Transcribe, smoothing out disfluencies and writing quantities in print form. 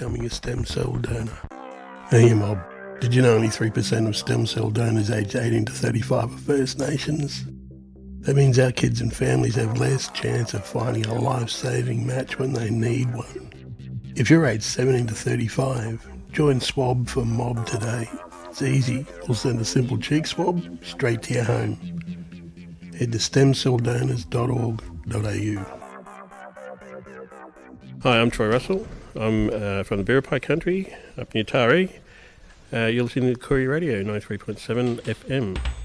becoming a stem cell donor. Hey, mob, did you know only 3% of stem cell donors aged 18 to 35 are First Nations? That means our kids and families have less chance of finding a life-saving match when they need one. If you're aged 17 to 35, join Swab for Mob today. It's easy. We'll send a simple cheek swab straight to your home. Head to stemcelldonors.org.au. Hi, I'm Troy Russell. I'm from the Biripi country up near Taree. You're listening to Koori Radio 93.7 FM.